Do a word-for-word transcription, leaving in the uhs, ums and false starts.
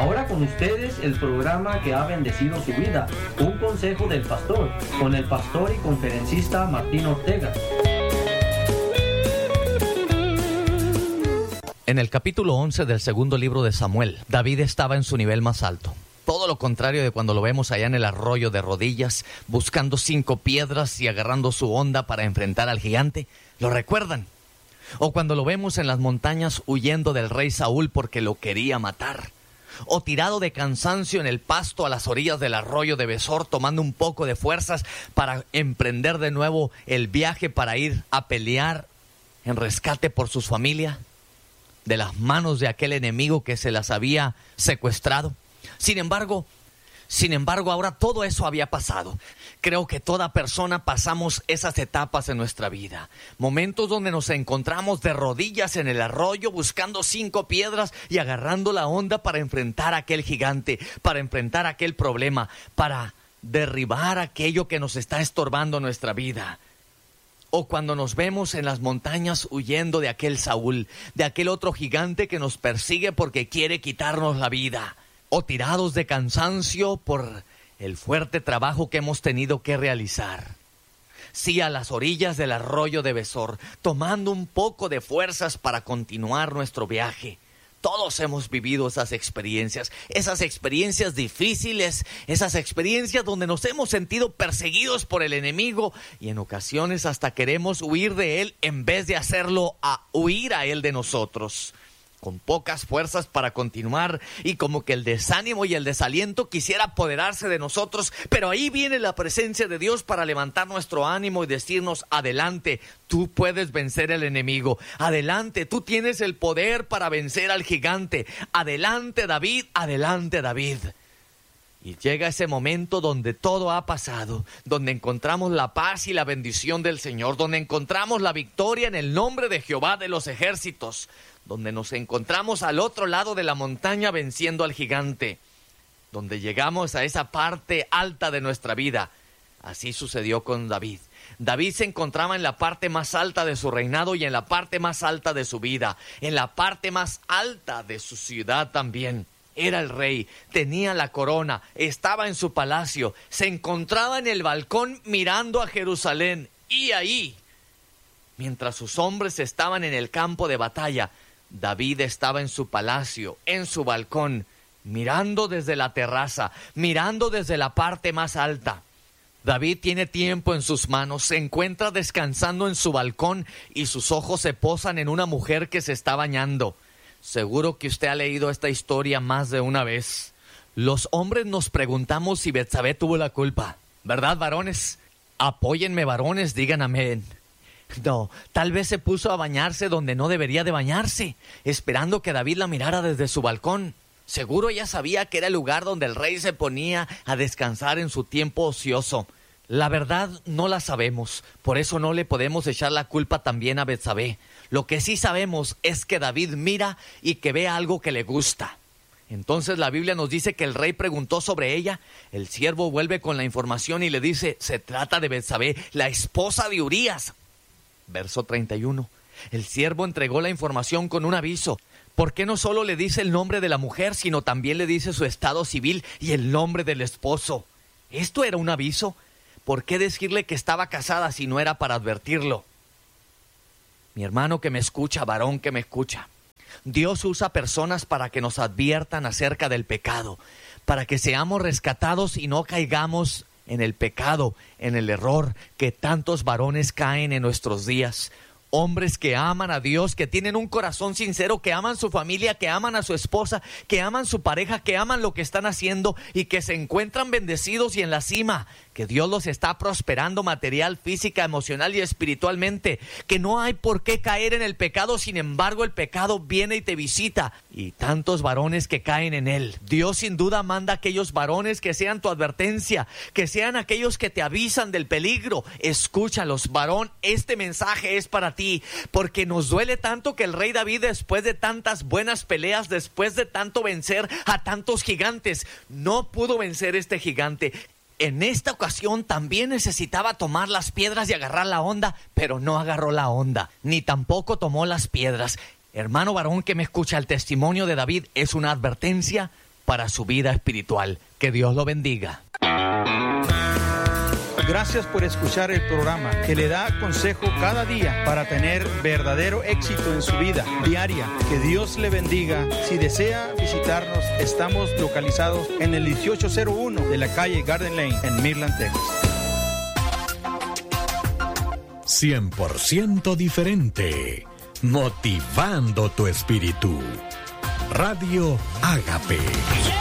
Ahora con ustedes el programa que ha bendecido su vida, Un Consejo del Pastor, con el pastor y conferencista Martín Ortega. En el capítulo once del segundo libro de Samuel, David estaba en su nivel más alto. Todo lo contrario de cuando lo vemos allá en el arroyo de rodillas, buscando cinco piedras y agarrando su honda para enfrentar al gigante. ¿Lo recuerdan? O cuando lo vemos en las montañas huyendo del rey Saúl porque lo quería matar. O tirado de cansancio en el pasto a las orillas del arroyo de Besor, tomando un poco de fuerzas para emprender de nuevo el viaje para ir a pelear en rescate por su familia, de las manos de aquel enemigo que se las había secuestrado. Sin embargo, sin embargo, ahora todo eso había pasado. Creo que toda persona pasamos esas etapas en nuestra vida. Momentos donde nos encontramos de rodillas en el arroyo, buscando cinco piedras y agarrando la onda para enfrentar a aquel gigante, para enfrentar aquel problema, para derribar aquello que nos está estorbando nuestra vida. O cuando nos vemos en las montañas huyendo de aquel Saúl, de aquel otro gigante que nos persigue porque quiere quitarnos la vida. O tirados de cansancio por el fuerte trabajo que hemos tenido que realizar. Sí, a las orillas del arroyo de Besor, tomando un poco de fuerzas para continuar nuestro viaje. Todos hemos vivido esas experiencias, esas experiencias difíciles, esas experiencias donde nos hemos sentido perseguidos por el enemigo y en ocasiones hasta queremos huir de él en vez de hacerlo a huir a él de nosotros. Con pocas fuerzas para continuar y como que el desánimo y el desaliento quisiera apoderarse de nosotros, pero ahí viene la presencia de Dios para levantar nuestro ánimo y decirnos: adelante, tú puedes vencer al enemigo, adelante, tú tienes el poder para vencer al gigante, adelante David, adelante David. Y llega ese momento donde todo ha pasado, donde encontramos la paz y la bendición del Señor, donde encontramos la victoria en el nombre de Jehová de los ejércitos, donde nos encontramos al otro lado de la montaña venciendo al gigante, donde llegamos a esa parte alta de nuestra vida. Así sucedió con David. David se encontraba en la parte más alta de su reinado y en la parte más alta de su vida, en la parte más alta de su ciudad también. Era el rey, tenía la corona, estaba en su palacio, se encontraba en el balcón mirando a Jerusalén. Y ahí, mientras sus hombres estaban en el campo de batalla, David estaba en su palacio, en su balcón, mirando desde la terraza, mirando desde la parte más alta. David tiene tiempo en sus manos, se encuentra descansando en su balcón y sus ojos se posan en una mujer que se está bañando. Seguro que usted ha leído esta historia más de una vez. Los hombres nos preguntamos si Betsabé tuvo la culpa, ¿verdad, varones? Apóyenme, varones, digan amén. No, tal vez se puso a bañarse donde no debería de bañarse, esperando que David la mirara desde su balcón. Seguro ella sabía que era el lugar donde el rey se ponía a descansar en su tiempo ocioso. La verdad no la sabemos, por eso no le podemos echar la culpa también a Betsabé. Lo que sí sabemos es que David mira y que ve algo que le gusta. Entonces la Biblia nos dice que el rey preguntó sobre ella. El siervo vuelve con la información y le dice: se trata de Betsabé, la esposa de Urías. Verso treinta y uno. El siervo entregó la información con un aviso. ¿Por qué no solo le dice el nombre de la mujer, sino también le dice su estado civil y el nombre del esposo? ¿Esto era un aviso? ¿Por qué decirle que estaba casada si no era para advertirlo? Mi hermano que me escucha, varón que me escucha, Dios usa personas para que nos adviertan acerca del pecado, para que seamos rescatados y no caigamos en el pecado, en el error que tantos varones caen en nuestros días. Hombres que aman a Dios, que tienen un corazón sincero, que aman su familia, que aman a su esposa, que aman su pareja, que aman lo que están haciendo y que se encuentran bendecidos y en la cima, que Dios los está prosperando material, física, emocional y espiritualmente, que no hay por qué caer en el pecado. Sin embargo, el pecado viene y te visita, y tantos varones que caen en él. Dios sin duda manda a aquellos varones que sean tu advertencia, que sean aquellos que te avisan del peligro. Escúchalos, varón, este mensaje es para ti, porque nos duele tanto que el rey David, después de tantas buenas peleas, después de tanto vencer a tantos gigantes, no pudo vencer este gigante. En esta ocasión también necesitaba tomar las piedras y agarrar la onda, pero no agarró la onda, ni tampoco tomó las piedras. Hermano varón que me escucha, el testimonio de David es una advertencia para su vida espiritual. Que Dios lo bendiga. Gracias por escuchar el programa que le da consejo cada día para tener verdadero éxito en su vida diaria. Que Dios le bendiga. Si desea visitarnos, estamos localizados en el dieciocho cero uno de la calle Garden Lane en Midland, Texas. cien por ciento diferente, motivando tu espíritu. Radio Ágape.